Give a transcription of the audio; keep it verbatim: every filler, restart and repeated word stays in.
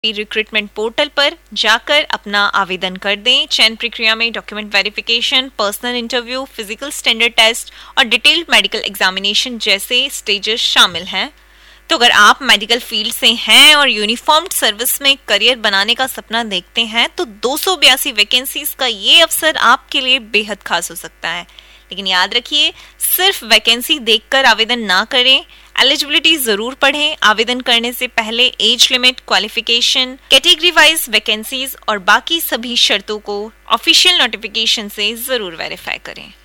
Recruitment portal पर जाकर अपना आवेदन कर दें। चयन प्रक्रिया में document verification, personal interview, physical standard test और डिटेल्ड मेडिकल एग्जामिनेशन जैसे स्टेजेस शामिल हैं। तो अगर आप मेडिकल फील्ड से हैं और यूनिफॉर्म्ड सर्विस में करियर बनाने का सपना देखते हैं तो दो सौ बयासी वैकेंसीज का ये अवसर आपके लिए बेहद खास हो सकता है। लेकिन याद रखिए, सिर्फ वैकेंसी देखकर आवेदन ना करें, एलिजिबिलिटी जरूर पढ़ें। आवेदन करने से पहले age limit, qualification, category wise vacancies और बाकी सभी शर्तों को ऑफिशियल नोटिफिकेशन से जरूर वेरीफाई करें।